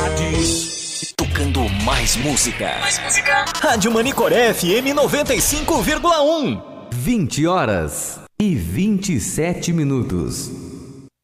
Tocando mais música. Rádio Manicoré FM 95,1. 20h27.